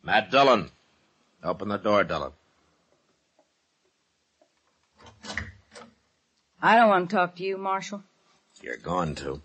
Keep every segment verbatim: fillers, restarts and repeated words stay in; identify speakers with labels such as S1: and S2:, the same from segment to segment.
S1: Matt Dillon. Open the door, Dillon.
S2: I don't want to talk to you, Marshal.
S1: You're going to.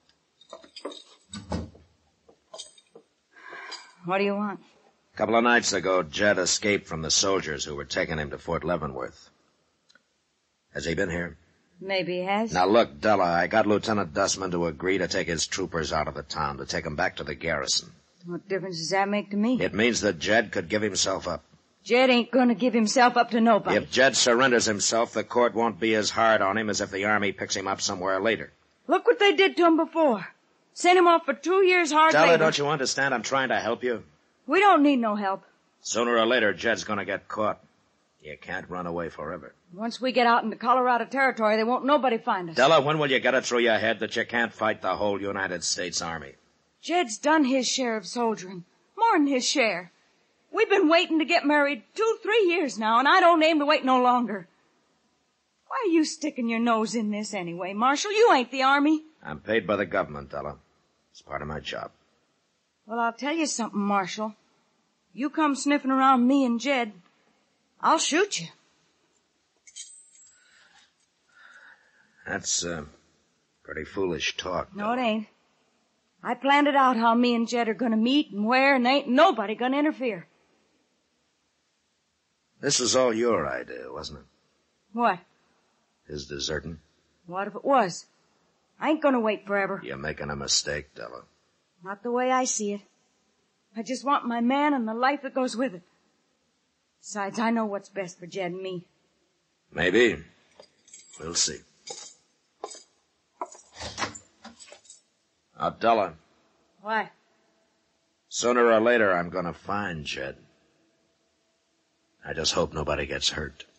S2: What do you want?
S1: A couple of nights ago, Jed escaped from the soldiers who were taking him to Fort Leavenworth. Has he been here?
S2: Maybe he has.
S1: Now, look, Della, I got Lieutenant Dussman to agree to take his troopers out of the town, to take them back to the garrison.
S2: What difference does that make to me?
S1: It means that Jed could give himself up.
S2: Jed ain't going to give himself up to nobody.
S1: If Jed surrenders himself, the court won't be as hard on him as if the Army picks him up somewhere later.
S2: Look what they did to him before. Sent him off for two years hard
S1: Della,
S2: labor.
S1: don't you understand? I'm trying to help you.
S2: We don't need no help.
S1: Sooner or later, Jed's going to get caught. You can't run away forever.
S2: Once we get out into Colorado Territory, they won't nobody find us.
S1: Della, when will you get it through your head that you can't fight the whole United States Army?
S2: Jed's done his share of soldiering. More'n his share. We've been waiting to get married two, three years now, and I don't aim to wait no longer. Why are you sticking your nose in this anyway, Marshal? You ain't the Army.
S1: I'm paid by the government, Della. It's part of my job.
S2: Well, I'll tell you something, Marshal. You come sniffing around me and Jed, I'll shoot you.
S1: That's, uh, pretty foolish talk.
S2: No, it ain't. I planned it out how me and Jed are gonna meet and where, and ain't nobody gonna interfere.
S1: This was all your idea, wasn't it?
S2: What?
S1: His deserting?
S2: What if it was? I ain't gonna wait forever.
S1: You're making a mistake, Della.
S2: Not the way I see it. I just want my man and the life that goes with it. Besides, I know what's best for Jed and me.
S1: Maybe. We'll see. Now, Della.
S2: Why?
S1: Sooner or later, I'm gonna find Jed. I just hope nobody gets hurt.